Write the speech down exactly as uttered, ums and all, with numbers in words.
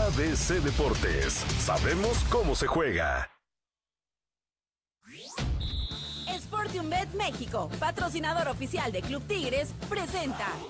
A B C Deportes. Sabemos cómo se juega. Sportium Bet México, patrocinador oficial de Club Tigres, presenta